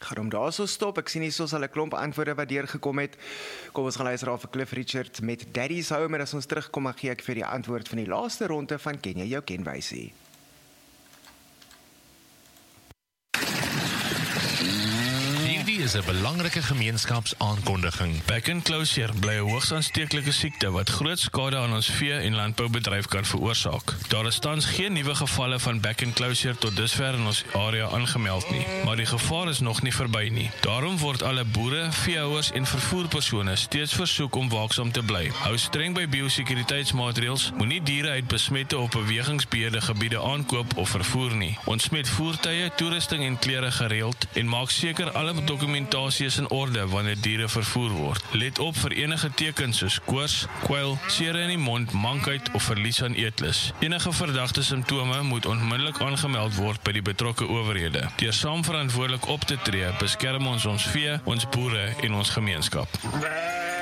Gaan hom daar so stop. Ek sien hier soos al 'n klomp antwoorde wat deurgekom het. Kom ons gaan luister af vir Cliff Richard met Daddy's Home en as ons terugkom, dan gee ek vir die antwoord van die laaste ronde van Ken jy jou kenwysie. Hierdie is 'n belangrike gemeenskapsaankondiging. Back and closure bly 'n hoogs aansteeklike siekte wat groot skade aan ons vee- en landboubedryf kan veroorsaak. Daar is tans geen nuwe gevalle van back and closure tot dusver in ons area aangemeld nie, maar die gevaar is nog nie verby nie. Daarom word alle boere, veehouers en vervoerpersone steeds versoek om waaksaam te bly. Hou streng by biosekuriteitsmaatreëls, moenie diere uit besmette of bewegingsbeheerde gebiede aankoop of vervoer nie. Ontsmet voertuie, toerusting en klere gereeld en maak seker alle dokumentasie is in orde wanneer diere vervoer word. Let op vir enige tekens soos koors, kwyl, sere in die mond, mankheid of verlies aan eetlus. Enige verdagte simptome moet onmiddellik aangemeld word by die betrokke owerhede. Deur saam verantwoordelik op te tree, beskerm ons vee, ons boere en ons gemeenskap.